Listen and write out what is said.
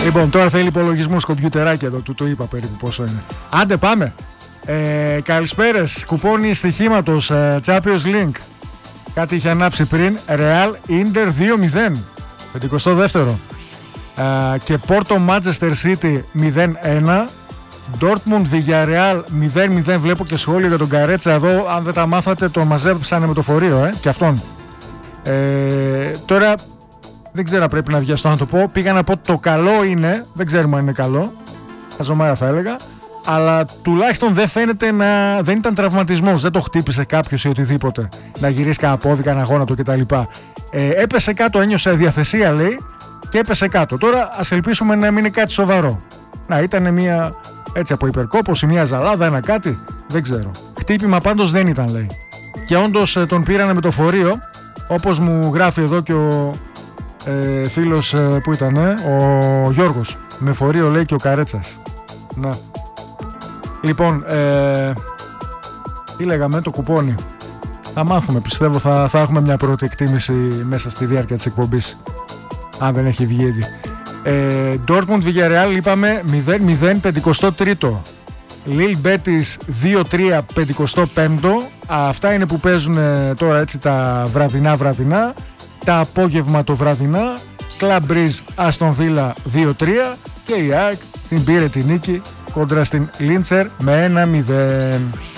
Λοιπόν, τώρα θέλει υπολογισμούς, κομπιουτεράκι εδώ, του το είπα περίπου πόσο είναι. Άντε πάμε. Καλησπέρες, κουπόνι στοιχήματος Champions League. Κάτι είχε ανάψει πριν. Real Inter 2-0, 52ο. Και Porto Manchester City 0-1. Dortmund Villarreal 0-0. Βλέπω και σχόλιο για τον Καρέτσα εδώ. Αν δεν τα μάθατε, τον μαζέψανε με το φορείο, και αυτόν. Τώρα δεν ξέρω, πρέπει να βιαστώ να το πω. Πήγα να πω το καλό είναι, δεν ξέρουμε αν είναι καλό. Χαζομάρα θα έλεγα. Αλλά τουλάχιστον δεν φαίνεται δεν ήταν τραυματισμός. Δεν το χτύπησε κάποιος ή οτιδήποτε. Να γυρίσει κανένα πόδι, κανένα γόνατο κτλ. Έπεσε κάτω, ένιωσε αδιαθεσία λέει και έπεσε κάτω. Τώρα ας ελπίσουμε να μην είναι κάτι σοβαρό. Να ήταν μια έτσι από υπερκόπωση, μια ζαλάδα, ένα κάτι. Δεν ξέρω. Χτύπημα πάντως δεν ήταν λέει. Και όντως τον πήρανε με το φορείο. Όπως μου γράφει εδώ και ο φίλος που ήταν, ο Γιώργος. Με φορείο λέει και ο Καρέτσας. Να. Λοιπόν, τι λέγαμε, το κουπόνι. Θα μάθουμε, πιστεύω θα έχουμε μια πρώτη εκτίμηση μέσα στη διάρκεια της εκπομπής. Αν δεν έχει βγει ήδη. Dortmund Villarreal είπαμε 0-0, 53ο. Lille Betis 2-3, 55ο. Αυτά είναι που παίζουν τώρα έτσι τα βραδινά. Τα απόγευματοβραδινά. Club Brugge Aston Villa 2-3 και η ΑΕΚ την πήρε τη νίκη κόντρα στην Λίντσερ με 1-0.